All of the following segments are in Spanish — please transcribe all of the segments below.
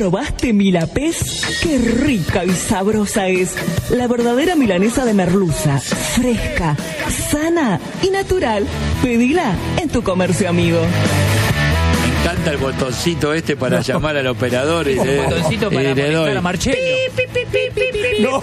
¿Probaste Milapés? ¡Qué rica y sabrosa es! La verdadera milanesa de merluza, fresca, sana y natural. Pedila en tu comercio amigo. Me encanta el botoncito para llamar al operador y el botoncito para molestar a Marcelo. No,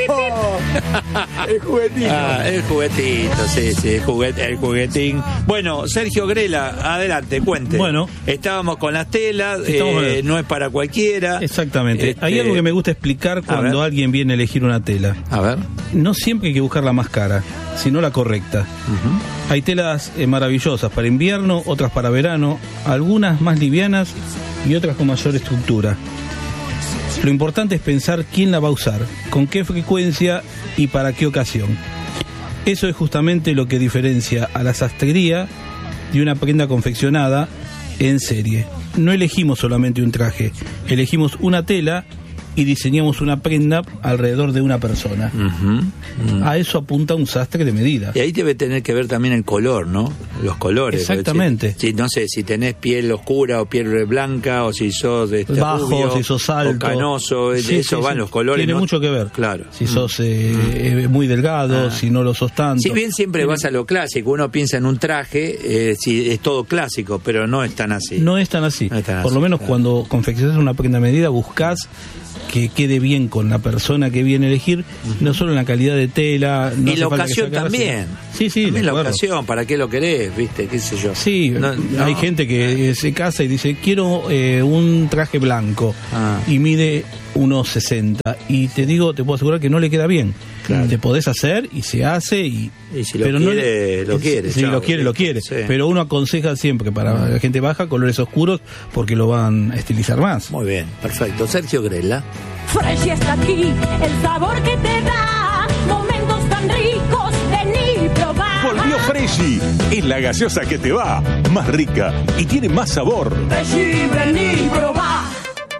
el juguetito. El juguetito, sí, el juguetín. Bueno, Sergio Grela, adelante, cuente. Bueno, estábamos con las telas, no es para cualquiera. Exactamente. Hay algo que me gusta explicar cuando alguien viene a elegir una tela. A ver. No siempre hay que buscar la más cara, sino la correcta. Hay telas maravillosas para invierno, otras para verano, algunas más livianas y otras con mayor estructura. Lo importante es pensar quién la va a usar, con qué frecuencia y para qué ocasión. Eso es justamente lo que diferencia a la sastrería de una prenda confeccionada en serie. No elegimos solamente un traje, elegimos una tela y diseñamos una prenda alrededor de una persona. A eso apunta un sastre de medida. Y ahí debe tener que ver también el color, ¿no? Los colores. Exactamente. Si, no sé, si tenés piel oscura o piel blanca, o si sos bajo, rubio, si sos alto, o canoso, eso van los colores. Tiene mucho que ver. Claro. Si sos muy delgado, si no lo sos tanto. Si bien siempre vas a lo clásico, uno piensa en un traje, si es todo clásico, pero no es tan así. No es tan así. Por lo menos cuando confeccionás una prenda a medida, buscás que quede bien con la persona que viene a elegir, no solo en la calidad de tela, no y la ocasión también. Sí, también la ocasión, ¿para qué lo querés? ¿Viste? ¿Qué sé yo? Sí, hay gente que se casa y dice, quiero un traje blanco y mide 1,60 y te puedo asegurar que no le queda bien. Claro. Te podés hacer y se hace y si lo quiere, lo quiere. Si lo quiere. Sí. Pero uno aconseja siempre para la gente baja colores oscuros porque lo van a estilizar más. Muy bien, perfecto. Sergio Grela. Fresh está aquí, el sabor que te da momentos tan ricos, vení probar. Volvió Freshy, es la gaseosa que te va, más rica y tiene más sabor. Freshy, vení probar.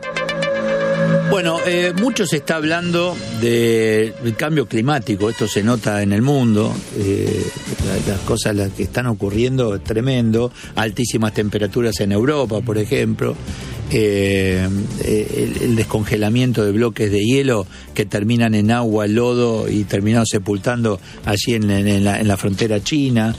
Bueno, mucho se está hablando del cambio climático, esto se nota en el mundo, las cosas las que están ocurriendo es tremendo, altísimas temperaturas en Europa, por ejemplo, el descongelamiento de bloques de hielo que terminan en agua, lodo y terminan sepultando allí en la frontera china.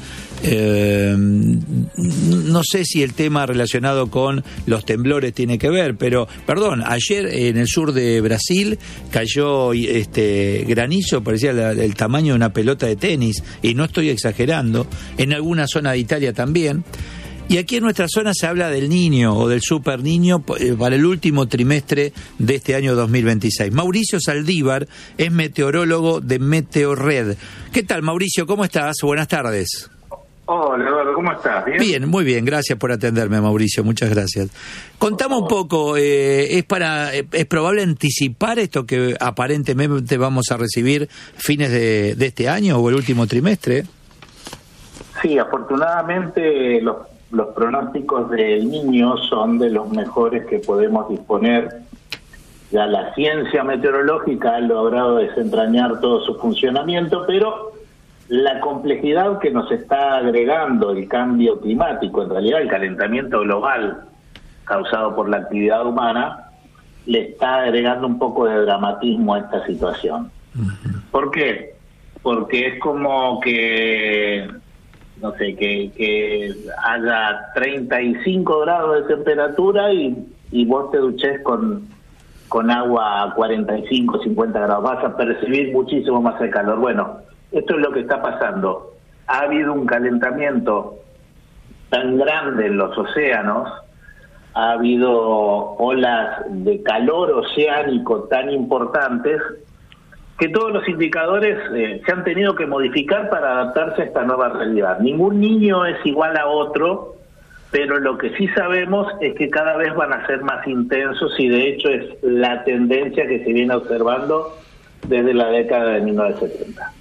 No sé si el tema relacionado con los temblores tiene que ver, pero perdón, ayer en el sur de Brasil cayó granizo, parecía el tamaño de una pelota de tenis, y no estoy exagerando, en alguna zona de Italia también. Y aquí en nuestra zona se habla del Niño o del Super Niño para el último trimestre de este año 2026. Mauricio Saldívar es meteorólogo de Meteorred. ¿Qué tal, Mauricio? ¿Cómo estás? Buenas tardes. Hola, Eduardo, ¿cómo estás? ¿Bien? Bien, muy bien, gracias por atenderme, Mauricio, muchas gracias. Contame un poco, ¿es probable anticipar esto que aparentemente vamos a recibir fines de este año o el último trimestre? Sí, afortunadamente los pronósticos del Niño son de los mejores que podemos disponer. Ya la ciencia meteorológica ha logrado desentrañar todo su funcionamiento, pero la complejidad que nos está agregando el cambio climático, en realidad el calentamiento global causado por la actividad humana, le está agregando un poco de dramatismo a esta situación. ¿Por qué? Porque es como que, no sé, que haya 35 grados de temperatura y vos te duches con agua a 45, 50 grados. Vas a percibir muchísimo más el calor. Bueno, esto es lo que está pasando. Ha habido un calentamiento tan grande en los océanos, ha habido olas de calor oceánico tan importantes, que todos los indicadores se han tenido que modificar para adaptarse a esta nueva realidad. Ningún niño es igual a otro, pero lo que sí sabemos es que cada vez van a ser más intensos y de hecho es la tendencia que se viene observando desde la década de 1970.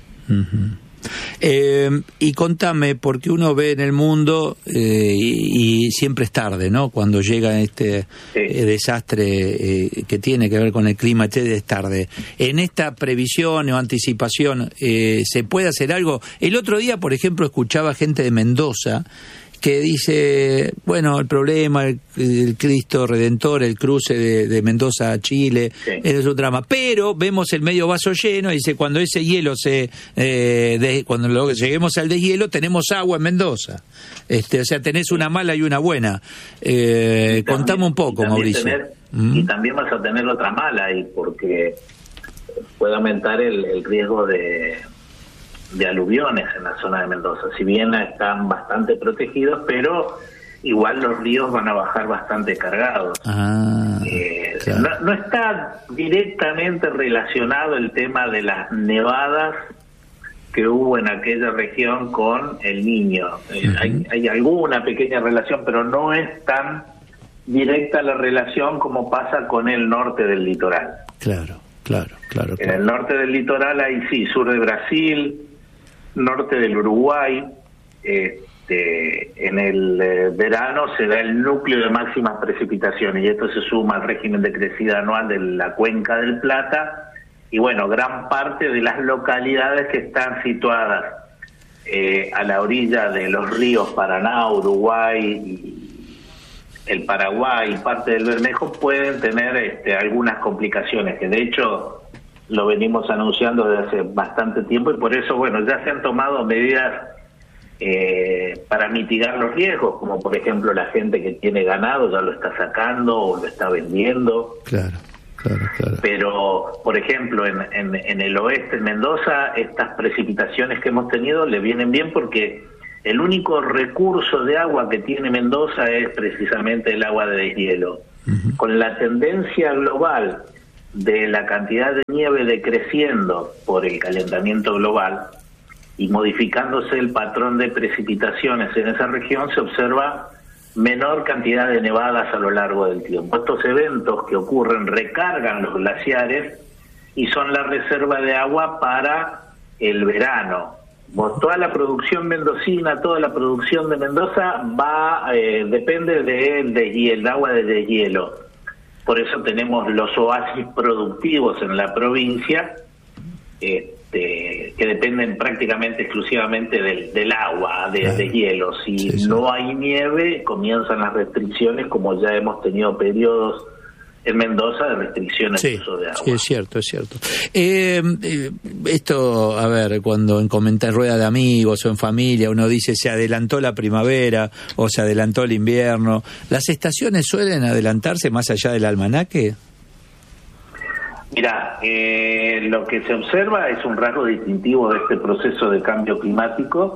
Y contame, porque uno ve en el mundo y siempre es tarde, ¿no? Cuando llega este desastre que tiene que ver con el clima, es tarde. En esta previsión o anticipación, ¿se puede hacer algo? El otro día, por ejemplo, escuchaba gente de Mendoza que dice, bueno, el problema, el Cristo Redentor, el cruce de Mendoza a Chile, es un drama, pero vemos el medio vaso lleno, y dice, cuando ese hielo cuando lleguemos al deshielo, tenemos agua en Mendoza. O sea, tenés una mala y una buena. Contame un poco, Mauricio. Y también vas a tener otra mala ahí, porque puede aumentar el riesgo de aluviones en la zona de Mendoza. Si bien están bastante protegidos, pero igual los ríos van a bajar bastante cargados. Claro. No está directamente relacionado el tema de las nevadas que hubo en aquella región con el Niño. Hay alguna pequeña relación, pero no es tan directa la relación como pasa con el norte del litoral. Claro. En el norte del litoral hay sur de Brasil, norte del Uruguay. En el verano se da el núcleo de máximas precipitaciones, y esto se suma al régimen de crecida anual de la Cuenca del Plata, y bueno, gran parte de las localidades que están situadas a la orilla de los ríos Paraná, Uruguay y el Paraguay y parte del Bermejo pueden tener algunas complicaciones, que de hecho lo venimos anunciando desde hace bastante tiempo, y por eso, bueno, ya se han tomado medidas para mitigar los riesgos, como por ejemplo la gente que tiene ganado ya lo está sacando o lo está vendiendo. Claro. Pero, por ejemplo, en el oeste, en Mendoza, estas precipitaciones que hemos tenido le vienen bien, porque el único recurso de agua que tiene Mendoza es precisamente el agua de deshielo. Con la tendencia global de la cantidad de nieve decreciendo por el calentamiento global y modificándose el patrón de precipitaciones en esa región, se observa menor cantidad de nevadas a lo largo del tiempo. Estos eventos que ocurren recargan los glaciares y son la reserva de agua para el verano. Toda la producción mendocina, toda la producción de Mendoza depende del agua de deshielo. Por eso tenemos los oasis productivos en la provincia, que dependen prácticamente exclusivamente del agua, de hielo. Si no hay nieve, comienzan las restricciones, como ya hemos tenido periodos en Mendoza de restricciones de uso de agua. Sí, es cierto. Esto, a ver, cuando en rueda de amigos o en familia uno dice se adelantó la primavera o se adelantó el invierno, ¿las estaciones suelen adelantarse más allá del almanaque? Mira, lo que se observa es un rasgo distintivo de este proceso de cambio climático.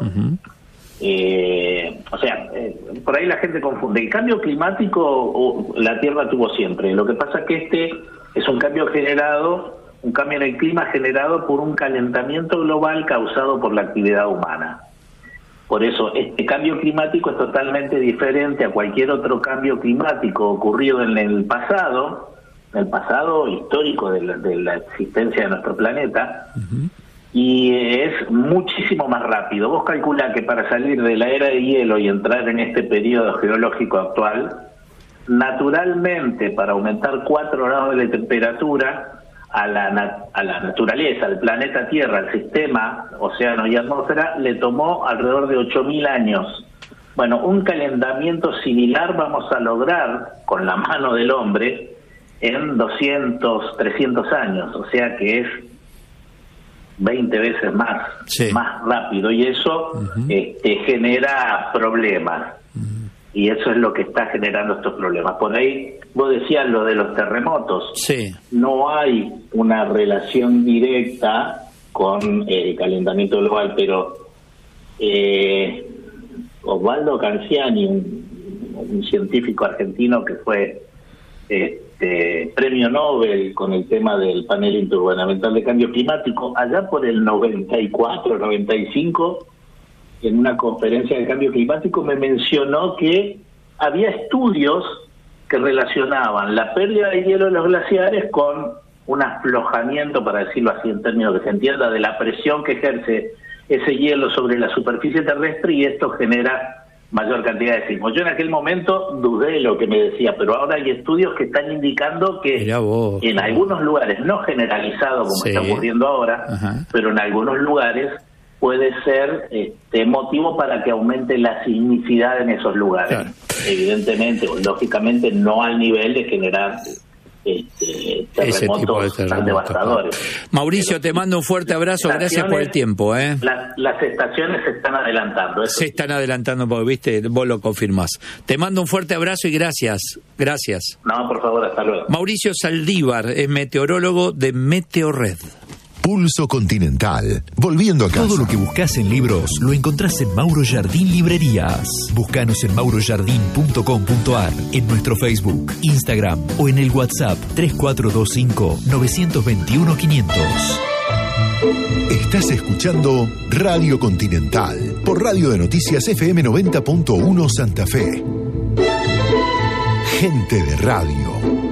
Por ahí la gente confunde. El cambio climático la Tierra tuvo siempre. Lo que pasa es que este es un cambio en el clima generado por un calentamiento global causado por la actividad humana. Por eso, este cambio climático es totalmente diferente a cualquier otro cambio climático ocurrido en el pasado histórico de la existencia de nuestro planeta, y es muchísimo más rápido. Vos calculás que para salir de la era de hielo y entrar en este periodo geológico actual, naturalmente, para aumentar 4 grados de temperatura, a la naturaleza, al planeta Tierra, al sistema, océano y atmósfera, le tomó alrededor de 8.000 años. Bueno, un calentamiento similar vamos a lograr con la mano del hombre en 200, 300 años, o sea que es 20 veces más rápido, y eso genera problemas, y eso es lo que está generando estos problemas. Por ahí vos decías lo de los terremotos. No hay una relación directa con el calentamiento global, pero Osvaldo Canciani, un científico argentino que fue premio Nobel con el tema del panel intergubernamental de cambio climático, allá por el 94, 95, en una conferencia de cambio climático me mencionó que había estudios que relacionaban la pérdida de hielo de los glaciares con un aflojamiento, para decirlo así en términos que se entienda, de la presión que ejerce ese hielo sobre la superficie terrestre, y esto genera mayor cantidad de sismos. Yo en aquel momento dudé de lo que me decía, pero ahora hay estudios que están indicando que en algunos lugares, no generalizado como está ocurriendo ahora, pero en algunos lugares puede ser motivo para que aumente la sismicidad en esos lugares. Claro. Evidentemente o lógicamente no al nivel de generar terremotos tan devastadores. Mauricio, te mando un fuerte abrazo, gracias por el tiempo. Las estaciones se están adelantando. Se están adelantando, porque viste, vos lo confirmás. Te mando un fuerte abrazo y gracias. Gracias. No, por favor, hasta luego. Mauricio Saldívar es meteorólogo de Meteorred. Pulso Continental. Volviendo a casa. Todo lo que buscas en libros lo encontrás en Mauro Jardín Librerías. Búscanos en maurojardín.com.ar, en nuestro Facebook, Instagram o en el WhatsApp 3425-921-500. Estás escuchando Radio Continental por Radio de Noticias FM 90.1 Santa Fe. Gente de radio.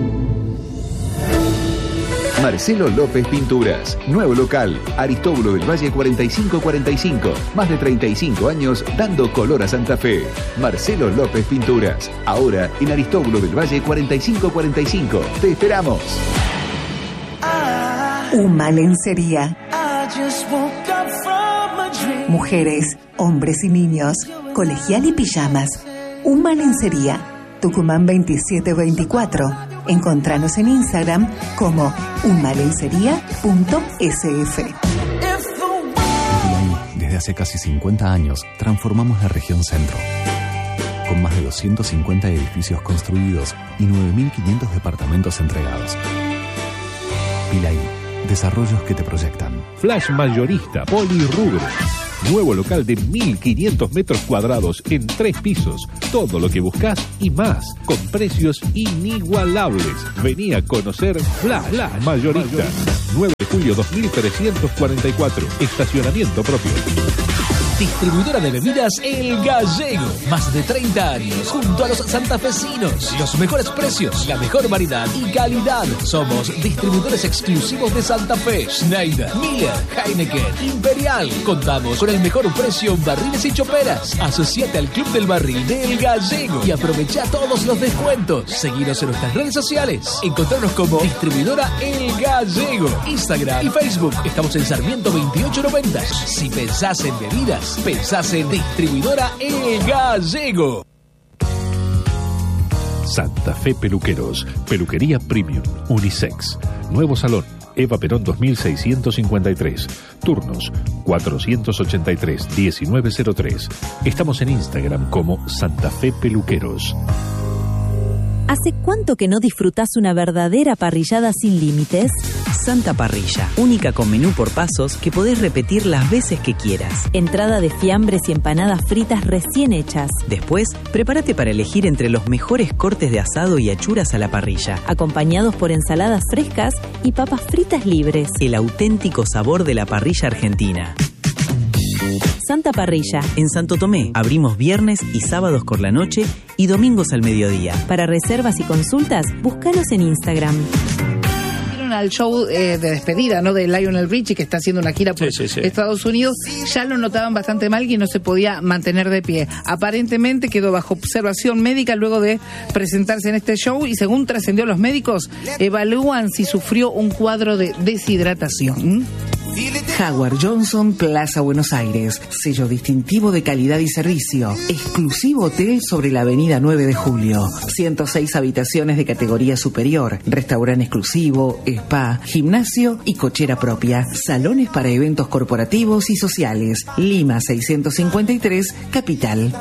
Marcelo López Pinturas, nuevo local, Aristóbulo del Valle 4545, más de 35 años dando color a Santa Fe. Marcelo López Pinturas, ahora en Aristóbulo del Valle 4545. ¡Te esperamos! Uma Lencería. Mujeres, hombres y niños, colegial y pijamas. Uma Lencería, Tucumán 2724. Encontranos en Instagram como umalencería.sf. Desde hace casi 50 años transformamos la región centro. Con más de 250 edificios construidos y 9.500 departamentos entregados. Pilaí, desarrollos que te proyectan. Flash Mayorista Polirrubro. Nuevo local de 1.500 metros cuadrados en 3 pisos. Todo lo que buscas y más, con precios inigualables. Vení a conocer Flash Mayorista. 9 de julio 2344. Estacionamiento propio. Distribuidora de bebidas El Gallego. Más de 30 años junto a los santafesinos. Los mejores precios, la mejor variedad y calidad. Somos distribuidores exclusivos de Santa Fe. Schneider, Miller, Heineken, Imperial. Contamos con el mejor precio en barriles y choperas. Asociate al Club del Barril de El Gallego y aprovecha todos los descuentos. Seguinos en nuestras redes sociales. Encontrarnos como Distribuidora El Gallego. Instagram y Facebook. Estamos en Sarmiento 2890. Si pensás en bebidas, pensás en Distribuidora El Gallego. Santa Fe Peluqueros, peluquería premium, unisex. Nuevo salón, Eva Perón 2653. Turnos 483-1903. Estamos en Instagram como Santa Fe Peluqueros. ¿Hace cuánto que no disfrutás una verdadera parrillada sin límites? Santa Parrilla, única con menú por pasos que podés repetir las veces que quieras. Entrada de fiambres y empanadas fritas recién hechas. Después, prepárate para elegir entre los mejores cortes de asado y achuras a la parrilla, acompañados por ensaladas frescas y papas fritas libres. El auténtico sabor de la parrilla argentina. Santa Parrilla. En Santo Tomé, abrimos viernes y sábados por la noche y domingos al mediodía. Para reservas y consultas, búscanos en Instagram. Al show de despedida, ¿no?, de Lionel Richie, que está haciendo una gira por Estados Unidos, ya lo notaban bastante mal y no se podía mantener de pie. Aparentemente quedó bajo observación médica luego de presentarse en este show y, según trascendió, los médicos evalúan si sufrió un cuadro de deshidratación. Howard Johnson, Plaza Buenos Aires. Sello distintivo de calidad y servicio. Exclusivo hotel sobre la avenida 9 de Julio. 106 habitaciones de categoría superior. Restaurante exclusivo, spa, gimnasio y cochera propia. Salones para eventos corporativos y sociales. Lima 653, Capital.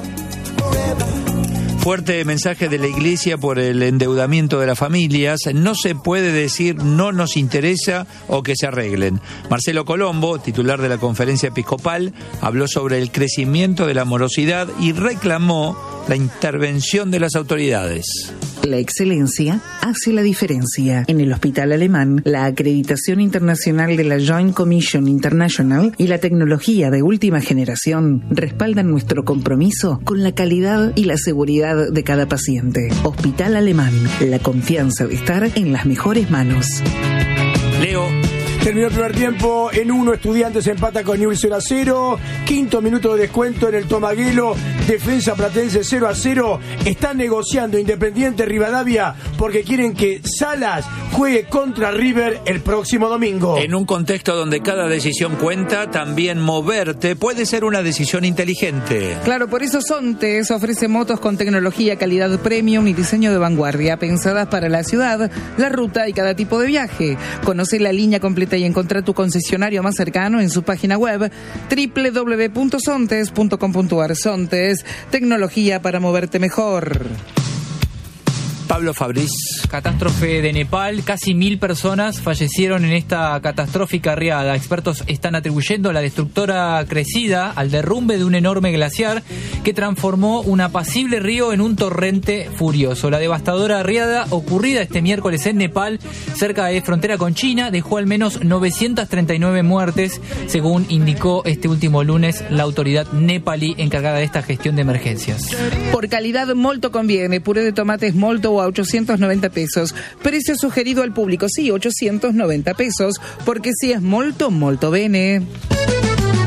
Fuerte mensaje de la Iglesia por el endeudamiento de las familias. No se puede decir no nos interesa o que se arreglen. Marcelo Colombo, titular de la Conferencia Episcopal, habló sobre el crecimiento de la morosidad y reclamó la intervención de las autoridades. La excelencia hace la diferencia. En el Hospital Alemán, la acreditación internacional de la Joint Commission International y la tecnología de última generación respaldan nuestro compromiso con la calidad y la seguridad de cada paciente. Hospital Alemán, la confianza de estar en las mejores manos. Leo, Terminó el primer tiempo en 1, Estudiantes empata con Newell's 0-0. Quinto minuto de descuento en el Tomaguelo, Defensa Platense 0-0. Están negociando Independiente Rivadavia porque quieren que Salas juegue contra River el próximo domingo. En un contexto donde cada decisión cuenta, también moverte puede ser una decisión inteligente. Claro, por eso Sontes ofrece motos con tecnología, calidad premium y diseño de vanguardia, pensadas para la ciudad, la ruta y cada tipo de viaje. Conoce la línea completa y encontrá tu concesionario más cercano en su página web www.sontes.com.ar. Sontes, tecnología para moverte mejor. Pablo Fabriz. Catástrofe de Nepal, casi 1000 personas fallecieron en esta catastrófica riada. Expertos están atribuyendo la destructora crecida al derrumbe de un enorme glaciar que transformó un apacible río en un torrente furioso. La devastadora riada ocurrida este miércoles en Nepal, cerca de frontera con China, dejó al menos 939 muertes, según indicó este último lunes la autoridad nepalí encargada de esta gestión de emergencias. Por calidad, molto conviene. Puré de tomates molto a 890 pesos. Precio sugerido al público, sí, 890 pesos, porque si es molto, molto bene.